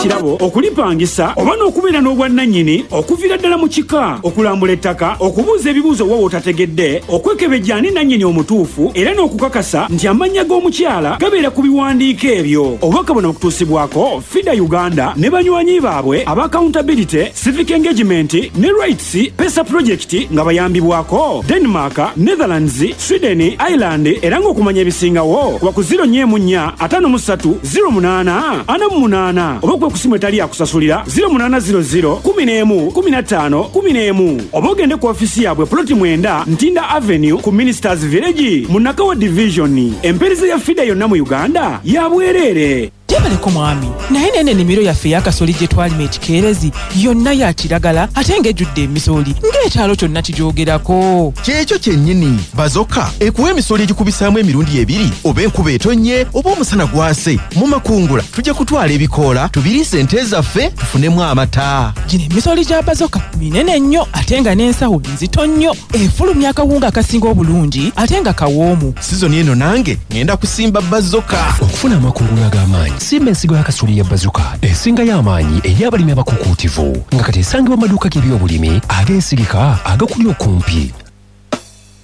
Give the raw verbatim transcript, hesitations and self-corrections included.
ekirabo okulipangisa oba n'okubeera n'obwannannyini okuviira ddala mu kika okulambula ettaka okubuuza ebibuuzo wa wotategedde okwekebejja ani nannyini omutuufu era n'okukakasa nti amannya g'omukyala gabeera ku biwandiiko ebyo obubaka buno okutuusibwako FIDA Uganda ne banywanyi baabwe aba accountability civic engagement ne rights pesa project nga bayambibwako Denmark, Netherlands, Sweden, Ireland era ng'okumanya ebisingawo kuba ku zero nnya nnya ataano mu ssatu zero munaana ana mu munaana oba kwe kusimu etali yakusasulira zero munaana zero zero kumi n'emu kumi na ttaano kumi n'emu oba ogende ku ofisi yaabwe ploti mwenda Ntinda Avenue ku Ministers Village mu Nakawa Division. Empeereza ya FIDA yonna mu Uganda ya bwereere. Tebaleko mwami naye nene nimiro yaffe yakasoli gye twalima ekikeerezi yonna ya kiragala ate ng'ejjudde emisoli ng'ekyalo kyonna kijoogerako. Kyekyo kyennyini Bazoka ekuwa emisoli egikubisaamu emirundi ebiri oba enkuba etonnye oba omusana gwase mu makungula tujja kutwala ebikoola tubiriise ente zaffe tufunemu amata. Gino emisoli gya Bazoka minene nnyo ate nga n'ensawo nzito nnyo efulumya akawunga akasinga obulungi ate nga kawoomu. Sizoni eno nange ngenda kusimba Bazoka okufuna amakungula ag'amaanyi. Simba ensigo y'akasooli ya Bazoka esinga y'amaanyi eri abalimi abakukuutivu nga kati esangibwa mu maduuka g'ebyobulimi ag'ensigika agakuli okumpi.